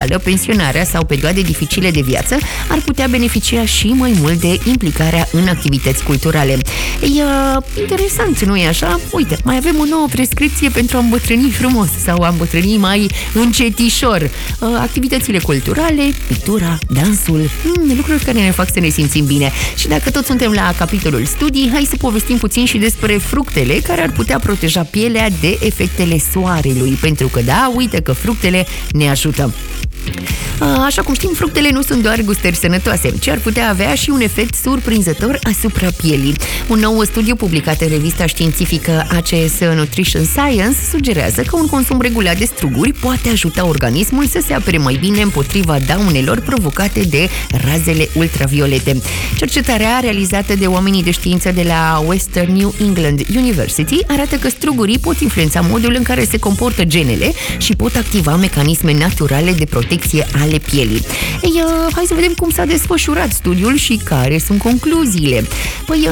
boală, pensionarea sau perioade dificile de viață, ar putea beneficia și mai mult de implicarea în activități culturale. E interesant, nu-i așa? Uite, mai avem o nouă prescripție pentru a îmbătrâni frumos sau a îmbătrâni mai încetișor. Activitățile culturale, pictura, dansul, lucruri care ne fac să ne simțim bine. Și dacă tot suntem la capitolul studii, hai să povestim puțin și despre fructele care ar putea proteja pielea de efectele soarelui, pentru că da, uite că fructele ne ajută. Așa cum știm, fructele nu sunt doar gustări sănătoase, ci ar putea avea și un efect surprinzător asupra pielii. Un nou studiu publicat în revista științifică ACS Nutrition Science sugerează că un consum regulat de struguri poate ajuta organismul să se apere mai bine împotriva daunelor provocate de razele ultraviolete. Cercetarea realizată de oamenii de știință de la Western New England University arată că strugurii pot influența modul în care se comportă genele și pot activa mecanisme naturale de protecție ale pielii. Ei, hai să vedem cum s-a desfășurat studiul și care sunt concluziile. Păi,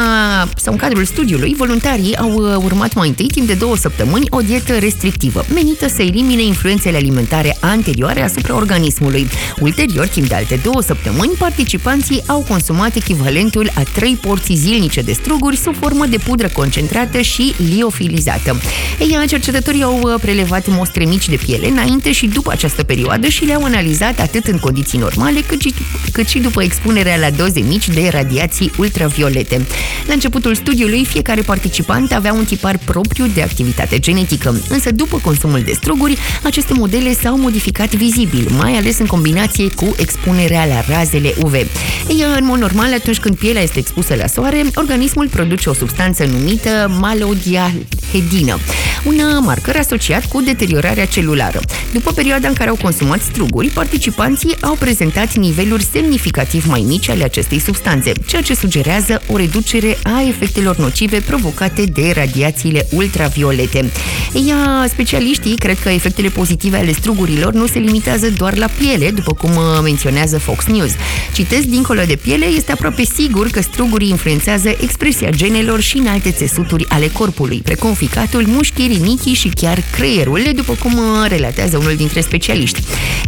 în cadrul studiului, voluntarii au urmat mai întâi timp de 2 săptămâni o dietă restrictivă, menită să elimine influențele alimentare anterioare asupra organismului. Ulterior, timp de alte 2 săptămâni, participanții au consumat echivalentul a 3 porții zilnice de struguri sub formă de pudră concentrată și liofilizată. Ei, cercetătorii au prelevat mostre mici de piele înainte și după această perioadă și le-au analizat atât în condiții normale, cât și după expunerea la doze mici de radiații ultraviolete. La începutul studiului, fiecare participant avea un tipar propriu de activitate genetică, însă după consumul de struguri, aceste modele s-au modificat vizibil, mai ales în combinație cu expunerea la razele UV. Ei, în mod normal, atunci când pielea este expusă la soare, organismul produce o substanță numită malodialhedină, un marcăr asociat cu deteriorarea celulară. După perioada în care au consumat struguri, participanții au prezentat niveluri semnificativ mai mici ale acestei substanțe, ceea ce sugerează o reducere a efectelor nocive provocate de radiațiile ultraviolete. Specialiștii cred că efectele pozitive ale strugurilor nu se limitează doar la piele, după cum menționează Fox News. Citez, dincolo de piele, este aproape sigur că strugurii influențează expresia genelor și în alte țesuturi ale corpului, precum ficatul, mușchii, rinichii și chiar creierul, după cum relatează unul dintre specialiști.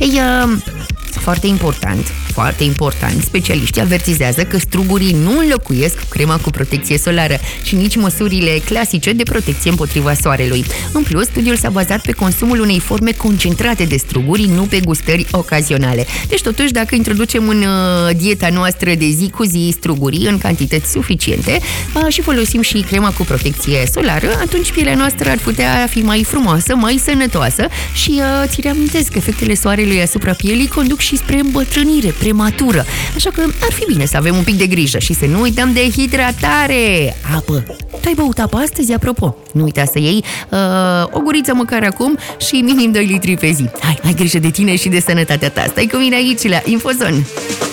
Foarte important, specialiștii avertizează că strugurii nu înlocuiesc crema cu protecție solară și nici măsurile clasice de protecție împotriva soarelui. În plus, studiul s-a bazat pe consumul unei forme concentrate de struguri, nu pe gustări ocazionale. Deci, totuși, dacă introducem în dieta noastră de zi cu zi strugurii în cantități suficiente și folosim și crema cu protecție solară, atunci pielea noastră ar putea fi mai frumoasă, mai sănătoasă și ți reamintesc că efectele soarelui asupra pielii conduc și spre îmbătrânire prematură. Așa că ar fi bine să avem un pic de grijă și să nu uităm de hidratare. Apă. Tu ai băut apă astăzi, apropo? Nu uita să iei o guriță măcar acum și minim 2 litri pe zi. Hai, ai grijă de tine și de sănătatea ta. Stai cu mine aici la Infozon.